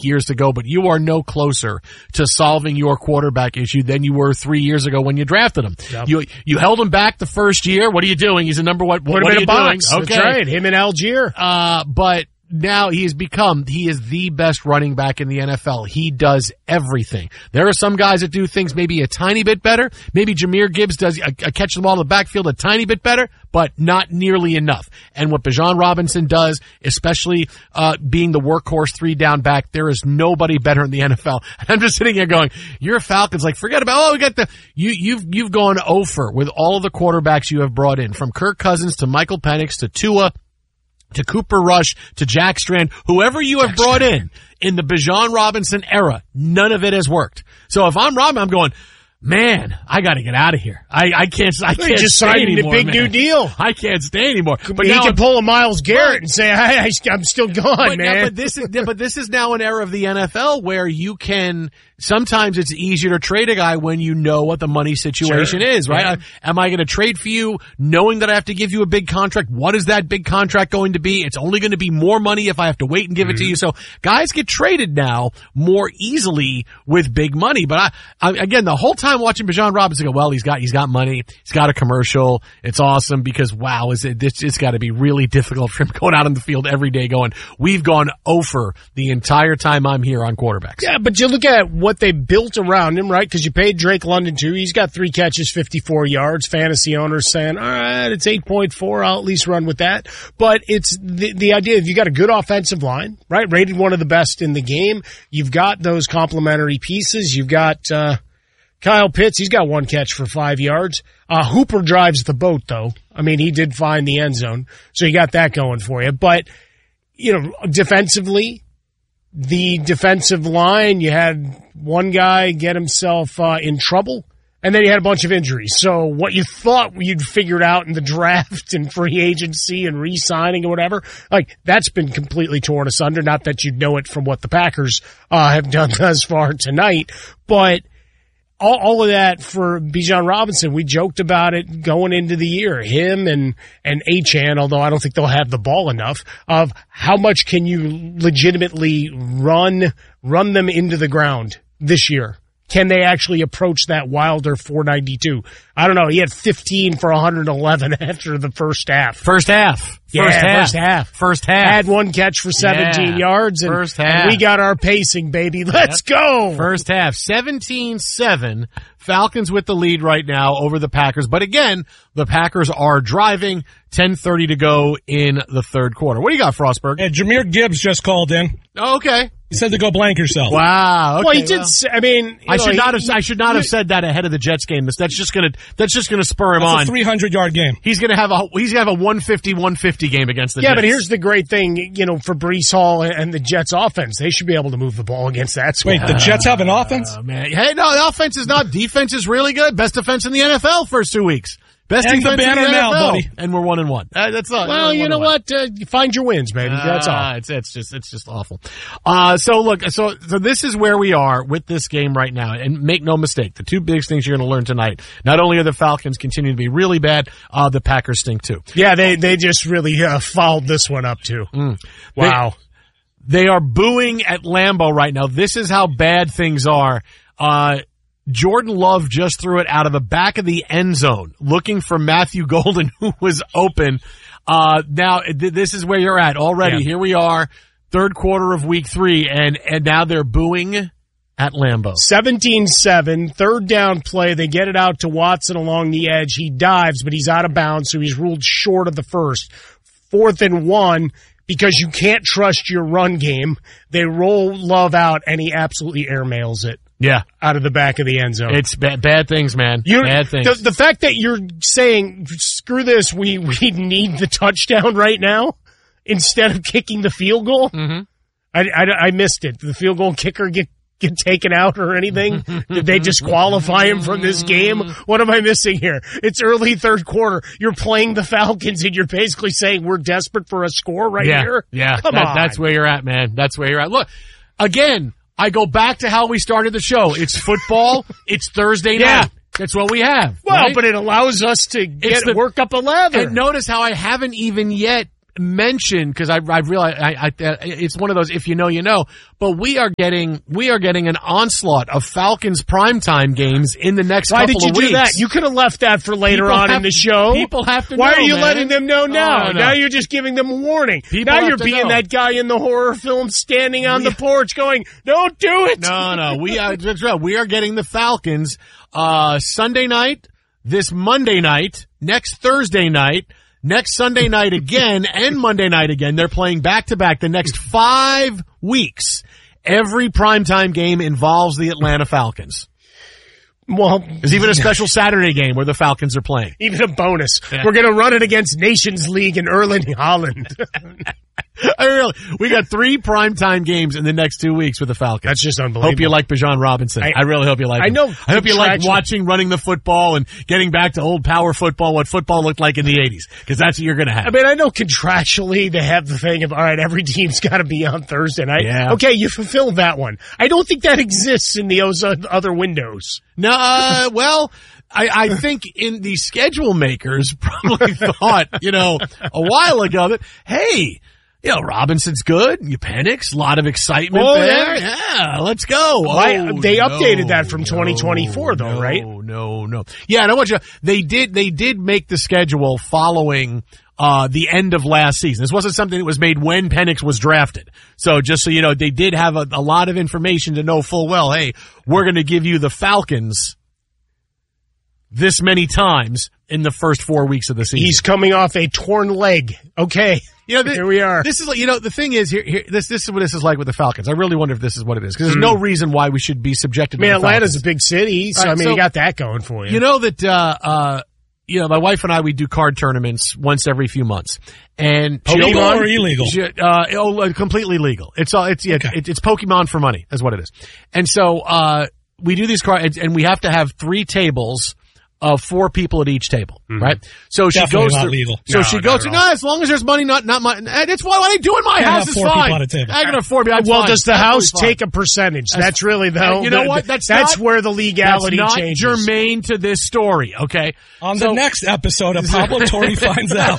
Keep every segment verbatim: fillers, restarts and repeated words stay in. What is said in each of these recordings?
years to go, but you are no closer to solving your quarterback issue than you were three years ago when you drafted him. Yep. You you held him back the first year. What are you doing? He's a number one. What, what are you box. doing? Okay. That's right. Him and Algier. Uh, but now he has become, he is the best running back in the N F L. He does everything. There are some guys that do things maybe a tiny bit better. Maybe Jahmyr Gibbs does a, a catch the ball in the backfield a tiny bit better, but not nearly enough. And what Bijan Robinson does, especially uh being the workhorse three down back, there is nobody better in the N F L. And I'm just sitting here going, you're Falcons, like forget about, oh, we got the, you, you've, you've gone over with all of the quarterbacks you have brought in, from Kirk Cousins to Michael Penix to Tua, to Cooper Rush, to Jack Strand, whoever you have brought in, in the Bijan Robinson era, none of it has worked. So if I'm Robin, I'm going, man, I gotta get out of here. I, I can't, I can't just stay signed anymore, a big man. new deal. I can't stay anymore. But But he now can I'm, pull a Myles Garrett and say, I, I, I'm still gone, but, man. now, but this is, but this is now an era of the N F L where you can, sometimes it's easier to trade a guy when you know what the money situation Sure. is, right? Yeah. I, am I going to trade for you knowing that I have to give you a big contract? What is that big contract going to be? It's only going to be more money if I have to wait and give mm-hmm. it to you. So guys get traded now more easily with big money. But I, I again, the whole time watching Bijan Robinson go, well, he's got, he's got money. He's got a commercial. It's awesome because wow, is it, this, it's got to be really difficult for him going out on the field every day going, we've gone over the entire time I'm here on quarterbacks. Yeah, but you look at what they built around him, right? Because you paid Drake London too. He's got three catches, fifty-four yards. Fantasy owners saying, all right, it's eight point four. I'll at least run with that. But it's the, the idea of you got a good offensive line, right? Rated one of the best in the game. You've got those complementary pieces. You've got, uh, Kyle Pitts. He's got one catch for five yards. Uh, Hooper drives the boat though. I mean, he did find the end zone. So you got that going for you. But, you know, defensively, the defensive line, you had one guy get himself uh, in trouble, and then you had a bunch of injuries. So what you thought you'd figured out in the draft and free agency and re-signing or whatever, like that's been completely torn asunder. Not that you know it from what the Packers uh, have done thus far tonight, but all, all of that for Bijan Robinson. We joked about it going into the year, him and, and Achane, although I don't think they'll have the ball enough, of how much can you legitimately run, run them into the ground this year? Can they actually approach that Wilder four ninety-two? I don't know. He had fifteen for one hundred eleven after the first half. First half. Yeah, first half. first half. First half. Had one catch for seventeen yeah. yards. And, first half. and we got our pacing, baby. Let's yep. go. First half. seventeen seven. Falcons with the lead right now over the Packers. But again, the Packers are driving. ten thirty to go in the third quarter. What do you got, Frostberg? Hey, Jahmyr Gibbs just called in. Oh, okay. He said to go blank yourself. Wow. Okay, well, he did. well, Say, I mean, I know, should he, not have. I should not have said that ahead of the Jets game. That's just gonna. That's just gonna spur him That's on. a three hundred yard game. He's gonna have a. He's gonna have a one fifty one fifty game against the yeah, Jets. but here's the great thing. You know, for Breece Hall and the Jets offense, they should be able to move the ball against that squad. Wait, the Jets have an offense? Oh, man. Hey, no, the offense is not. Defense is really good. Best defense in the N F L first two weeks. Best Hang defense the banner in the now, N F L. buddy. And we're one and one. Uh, that's all. Well, you know what? Uh, find your wins, baby. That's all. Uh, it's it's just it's just awful. Uh, so look, so so this is where we are with this game right now. And make no mistake, the two biggest things you're going to learn tonight. Not only are the Falcons continuing to be really bad, uh, the Packers stink too. Yeah, they they just really uh, fouled this one up too. Mm. Wow. They, they are booing at Lambeau right now. This is how bad things are. Uh, Jordan Love just threw it out of the back of the end zone looking for Matthew Golden, who was open. Uh, now th- this is where you're at already. Yeah. Here we are, third quarter of week three, and, and now they're booing at Lambeau. seventeen seven, third down play. They get it out to Watson along the edge. He dives, but he's out of bounds, so he's ruled short of the first. Fourth and one. Because you can't trust your run game, they roll Love out, and he absolutely airmails it. Yeah. Out of the back of the end zone. It's ba- bad things, man. You're, bad things. The, the fact that you're saying, screw this, we, we need the touchdown right now, instead of kicking the field goal, mm-hmm. I, I, I missed it. Did the field goal kicker get get taken out or anything? Did they disqualify him from this game? What am I missing here? It's early third quarter. You're playing the Falcons and you're basically saying we're desperate for a score right yeah, here? Yeah, Come that, on. That's where you're at, man. That's where you're at. Look, again, I go back to how we started the show. It's football. It's Thursday yeah. night. That's what we have. Well, right? but it allows us to get the, work up a lather. And notice how I haven't even yet mention, because I, I realize I, I, it's one of those, if you know, you know, but we are getting, we are getting an onslaught of Falcons primetime games in the next Why couple did you of do weeks. that? You could have left that for later People on have in the to- show. people have to Why know, are you man. letting them know now? Oh, no. Now you're just giving them a warning. People now have you're to being know. that guy in the horror film standing on We- the porch going, don't do it. No, no, we are, that's right. We are getting the Falcons, uh, Sunday night, this Monday night, next Thursday night, next Sunday night again, and Monday night again. They're playing back to back the next five weeks. Every primetime game involves the Atlanta Falcons. Well, There's even a special Saturday game where the Falcons are playing. even a bonus. Yeah. We're going to run it against Nations League in Erling Holland. I really, we got three primetime games in the next two weeks with the Falcons. That's just unbelievable. Hope you like Bijan Robinson. I, I- really hope you like I him. know I hope you like contractually- watching running the football and getting back to old power football, what football looked like in the eighties, because that's what you're going to have. I mean, I know contractually they have the thing of, all right, every team's got to be on Thursday night. Yeah. Okay, you fulfilled that one. I don't think that exists in the those other windows. No, uh, well, I, I think in the schedule makers probably thought, you know, a while ago that, hey, you know, Robinson's good. You panics. A lot of excitement Oh, there. yeah. Yeah, let's go. Why- Oh, they no, updated that from no, twenty twenty-four though, no, right? No, no. Yeah, and I want you, they did, they did make the schedule following uh the end of last season. This wasn't something that was made when Penix was drafted. So just so you know, they did have a, a lot of information to know full well, hey, we're going to give you the Falcons this many times in the first four weeks of the season. He's coming off a torn leg. Okay. You know, th- Here we are. This is like, you know, the thing is here, here, this, this is what this is like with the Falcons. I really wonder if this is what it is, because there's no reason why we should be subjected I mean, to the Atlanta's Falcons. a big city, so Right, I mean, so- you got that going for you. You know that, uh, uh, you know, my wife and I, we do card tournaments once every few months. And she- Legal or illegal? She, uh, oh, uh, completely legal. It's all, it's, yeah, Okay. it, it's Pokemon for money is what it is. And so, uh, we do these cards, and we have to have three tables of four people at each table, right? So she Definitely goes not through, legal. so No, she not goes at through, all. no, as long as there's money, not, not money. That's why what I do in my Can't house have is four fine. people at a table. I can afford me. That's well, fine. does the That's house totally take a percentage? That's, really the and you know the- what? That's that's not- where the legality That's not changes. germane to this story, okay? On So- the next episode of Pablo Torre Finds Out.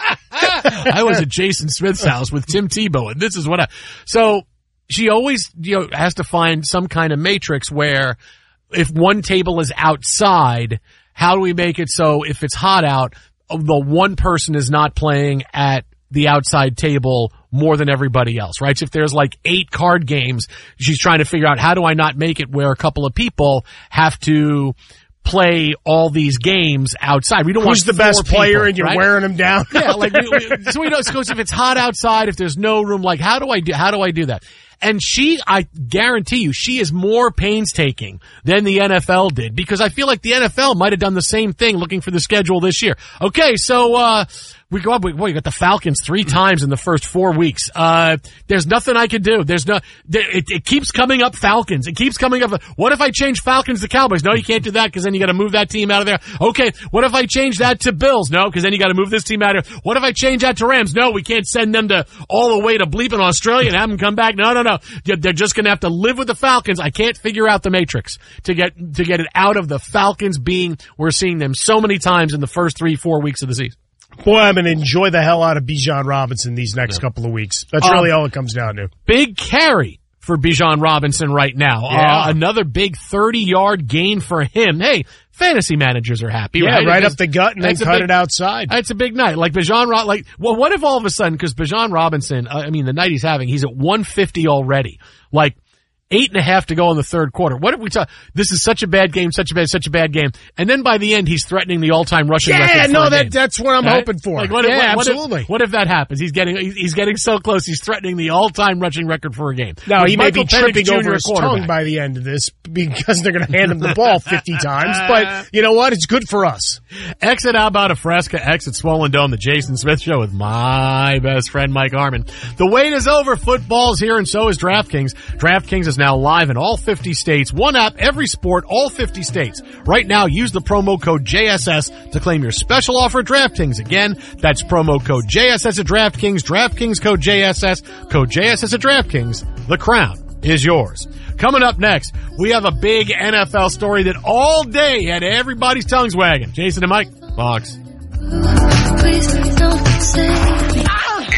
I was at Jason Smith's house with Tim Tebow, and this is what I. So she always, you know, has to find some kind of matrix where if one table is outside, how do we make it so if it's hot out, the one person is not playing at the outside table more than everybody else, right? So if there's like eight card games, she's trying to figure out how do I not make it where a couple of people have to play all these games outside. We don't want Who's the four best player people, and you're right? wearing them down? Yeah, like we, we, so we know. So if it's hot outside, if there's no room, like how do I do? How do I do that? And she, I guarantee you, she is more painstaking than the N F L did, because I feel like the N F L might have done the same thing looking for the schedule this year. Okay, so uh we go up. We, well, you got the Falcons three times in the first four weeks. Uh There's nothing I could do. There's no. It, it keeps coming up Falcons. It keeps coming up. What if I change Falcons to Cowboys? No, you can't do that because then you got to move that team out of there. Okay, what if I change that to Bills? No, because then you got to move this team out of here. What if I change that to Rams? No, we can't send them to all the way to bleeping Australia and have them come back. No, no, no. They're just going to have to live with the Falcons. I can't figure out the matrix to get to get it out of the Falcons being. We're seeing them so many times in the first three, four weeks of the season. Boy, I'm going to enjoy the hell out of Bijan Robinson these next couple of weeks. That's really Um, all it comes down to. Big carry for Bijan Robinson right now. Yeah. Uh, another big thirty-yard gain for him. Hey, fantasy managers are happy, Yeah, right? right Because up the gut and then that's a cut big- it outside. It's a big night. Like Bijan, Ro- like, well, what if all of a sudden, because Bijan Robinson, uh, I mean, the night he's having, he's at one fifty already. Like, eight and a half to go in the third quarter. What if we talk, this is such a bad game, such a bad, such a bad game. And then by the end, he's threatening the all-time rushing record Yeah, for no, a that game. that's what I'm Right? hoping for. Like, what if, yeah, what, what absolutely. If, what if that happens? He's getting, he's, he's getting so close, he's threatening the all-time rushing record for a game. Now, With he may Michael be Penix tripping Junior over his quarterback. tongue by the end of this because they're going to hand him the ball fifty times. But you know what? It's good for us. Exit Alabama, Fresca, exit Swollen Dome, the Jason Smith Show with my best friend Mike Harmon. The wait is over. Football's here, and so is DraftKings. DraftKings is now live in all fifty states. One app, every sport, all fifty states. Right now, use the promo code J S S to claim your special offer at DraftKings. Again, that's promo code J S S at DraftKings. DraftKings code J S S. Code J S S at DraftKings. The crown is yours. Coming up next, we have a big N F L story that all day had everybody's tongues wagging. Jason and Mike, Fox. Please don't say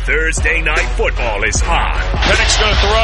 Thursday Night Football is on. Penix going to throw.